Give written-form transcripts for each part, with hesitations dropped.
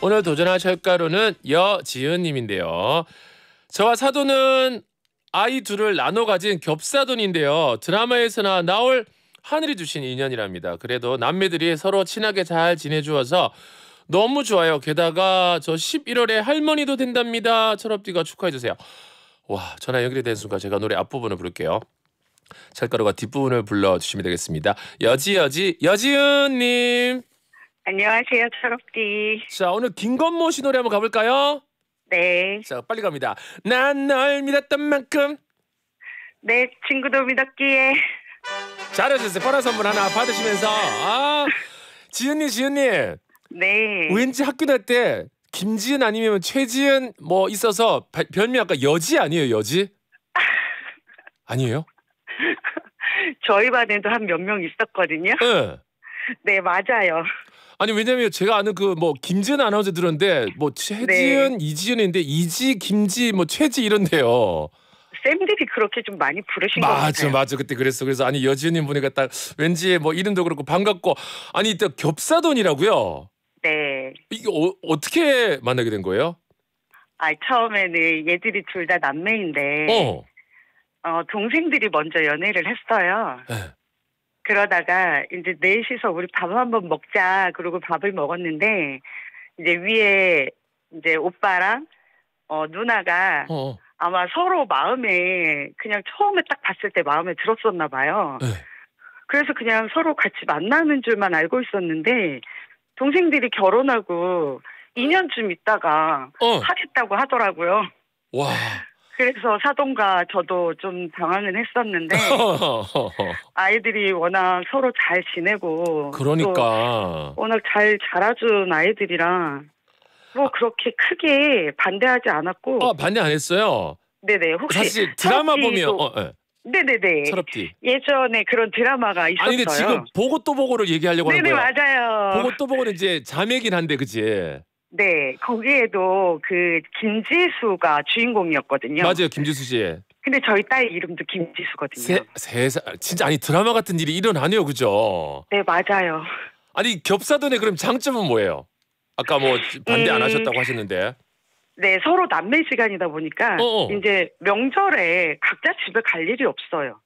오늘 도전할 철가루는 여지은님인데요. 저와 사돈은 아이 둘을 나눠 가진 겹사돈인데요. 드라마에서나 나올 하늘이 주신 인연이랍니다. 그래도 남매들이 서로 친하게 잘 지내주어서 너무 좋아요. 게다가 저 11월에 할머니도 된답니다. 철업디가 축하해주세요. 와, 전화 연결이 된 순간 제가 노래 앞부분을 부를게요. 찰가루가 뒷부분을 불러주시면 되겠습니다. 여지은님. 안녕하세요, 철업디. 자, 오늘 김건모 씨 노래 한번 가볼까요? 네. 자, 빨리 갑니다. 난 널 믿었던 만큼. 내 친구도 믿었기에. 잘하셨어요. 보너스 선물 하나 받으시면서. 지은님. 네. 왠지 학교 다닐 때 김지은 아니면 최지은 뭐 있어서 별명 아까 여지 아니에요, 여지? 아니에요? 저희 반에도 한 몇 명 있었거든요. 네. 네, 맞아요. 아니 왜냐면 제가 아는 그 뭐 김지은 아나운서 들었는데 뭐 최지은, 네. 이지은인데 이지, 김지, 뭐 최지 이런데요. 쌤들이 그렇게 좀 많이 부르신 것 같아요. 맞아 그때 그랬어. 그래서 아니 여지은님 보니까 딱 왠지 뭐 이름도 그렇고 반갑고 아니 또 겹사돈이라고요. 네. 이게 어떻게 만나게 된 거예요? 처음에는 얘들이 둘 다 남매인데 동생들이 먼저 연애를 했어요. 네. 그러다가 이제 넷이서 우리 밥 한번 먹자 그러고 밥을 먹었는데 이제 위에 이제 오빠랑 누나가 아마 서로 마음에 그냥 처음에 딱 봤을 때 마음에 들었었나 봐요. 네. 그래서 그냥 서로 같이 만나는 줄만 알고 있었는데 동생들이 결혼하고 2년쯤 있다가 하겠다고 하더라고요. 와. 그래서 사돈과 저도 좀 당황은 했었는데 아이들이 워낙 서로 잘 지내고 그러니까 워낙 잘 자라준 아이들이라 뭐 그렇게 크게 반대하지 않았고 반대 안 했어요? 네네. 혹시 사실 드라마 보면 네네네. 철업디 예전에 그런 드라마가 있었어요. 아니 근데 지금 보고 또 보고를 얘기하려고 하는 거예요. 네네 맞아요. 보고 또 보고는 이제 자매긴 한데 그치? 네, 거기에도 그 김지수가 주인공이었거든요. 맞아요, 김지수 씨. 근데 저희 딸 이름도 김지수거든요. 세상 진짜 아니 드라마 같은 일이 일어나네요, 그죠? 네, 맞아요. 아니 겹사돈의 그럼 장점은 뭐예요? 아까 뭐 반대 안 하셨다고 하셨는데. 네, 서로 남매 시간이다 보니까 이제 명절에 각자 집에 갈 일이 없어요.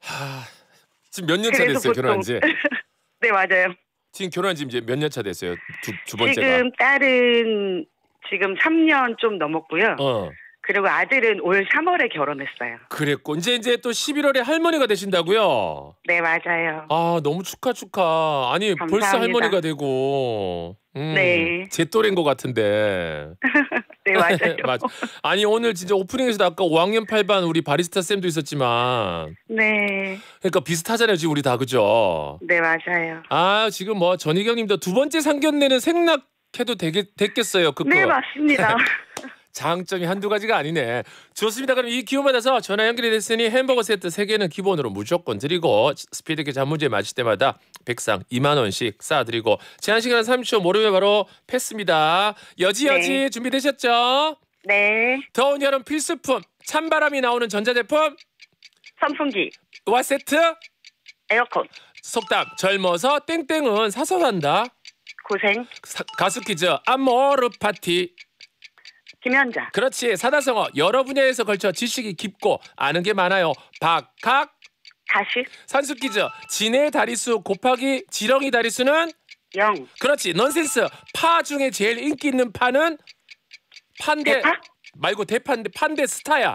지금 몇 년 차 됐어요, 결혼한 지? 네, 맞아요. 지금 결혼한 지 이제 몇 년 차 됐어요? 두 번째가. 지금 딸은 지금 3년 좀 넘었고요. 그리고 아들은 올 3월에 결혼했어요. 그랬고 이제 또 11월에 할머니가 되신다고요? 네, 맞아요. 너무 축하. 아니 감사합니다. 벌써 할머니가 되고. 네. 제 또래인 것 같은데. 네, 맞아요. 맞아. 아니 오늘 진짜 오프닝에서도 아까 5학년 8반 우리 바리스타 쌤도 있었지만. 네. 그러니까 비슷하잖아요, 지금 우리 다 그죠? 네, 맞아요. 지금 뭐 전희경님도 두 번째 상견례는 생략해도 됐겠어요, 그거. 네, 맞습니다. 장점이 한두 가지가 아니네. 좋습니다. 그럼 이 기호 받아서 전화 연결이 됐으니 햄버거 세트 3개는 기본으로 무조건 드리고 스피드게 잔문제 맞힐 때마다 백상 2만 원씩 쏴드리고 제한 시간 30초 모르면 바로 패스입니다. 여지 네. 준비되셨죠? 네. 더운 여름 필수품 찬바람이 나오는 전자제품 선풍기. 와 세트 에어컨. 속담 젊어서 땡땡은 사서 산다. 고생. 가수 퀴즈 아모르 파티. 김현자. 그렇지. 사다성어 여러 분야에서 걸쳐 지식이 깊고 아는 게 많아요. 박학. 가식. 산수 퀴즈 진의 다리수 곱하기 지렁이 다리수는 0. 그렇지. 넌센스. 파 중에 제일 인기 있는 파는 판대 대파? 말고 대파인데 판대 스타야.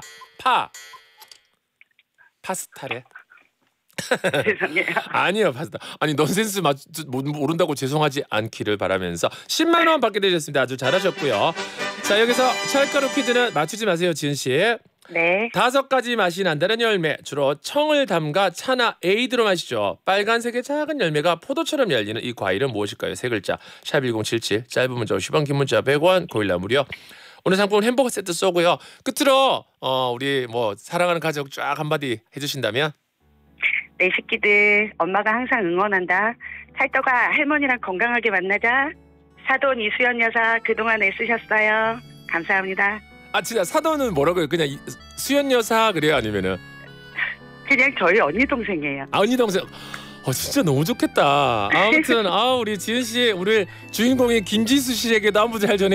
파스타래. 죄송해요. 아니요, 파스타. 아니 넌센스 모른다고 죄송하지 않기를 바라면서 10만 원 받게 되셨습니다. 아주 잘하셨고요. 자, 여기서 찰가루 퀴즈는 맞추지 마세요, 지은 씨. 네. 5가지 맛이 난다는 열매, 주로 청을 담가 차나 에이드로 마시죠. 빨간색의 작은 열매가 포도처럼 열리는 이 과일은 무엇일까요? 3글자. 샵 1077. 짧은 문자 50원, 긴 문자 100원, 고일라 무료. 오늘 상품은 햄버거 세트 쏘고요. 끝으로 우리 뭐 사랑하는 가족 쫙 한마디 해주신다면. 내 새끼들 엄마가 항상 응원한다. 찰떡아 할머니랑 건강하게 만나자. 사돈 이수연 여사 그동안 애쓰셨어요. 감사합니다. 진짜 사돈은 뭐라고요? 그냥 수연 여사 그래요? 아니면은 그냥 저희 언니 동생이에요. 언니 동생. 진짜 너무 좋겠다. 아무튼 우리 지은 씨, 우리 주인공인 김지수 씨에게도 안부 잘 전해.